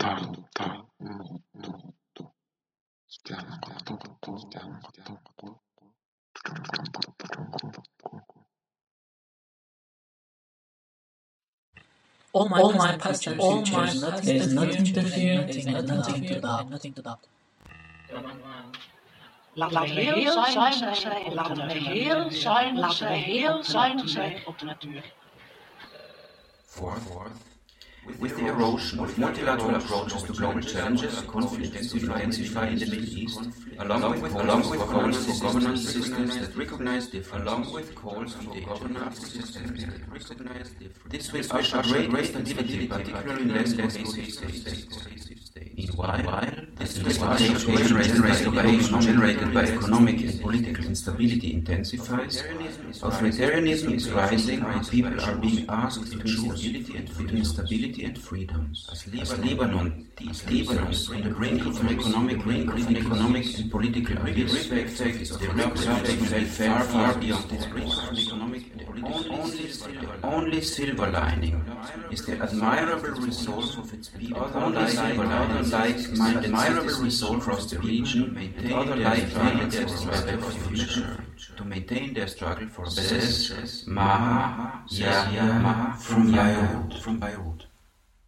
All my past and futures, there is nothing to fear and nothing to doubt. Laten we heel zuinig zijn, laten we heel zuinig zijn op de natuur. Fourth, with the erosion of multilateral approaches to global challenges, conflicts intensify in the Middle East, along with calls for governance systems that recognize along with calls for governance systems that recognize this will usher great instability, particularly in less cohesive states. Meanwhile, this expectation generated by economic and political instability intensifies. Authoritarianism is rising, and people are being asked to choose between stability and freedoms. As Lebanon on the brink of an economic and political abyss, the far beyond its reach. Only silver lining is the admirable resolve of its people. Admirable resolve across the region to maintain their struggle for Bes, Maha, Yahya from Beirut.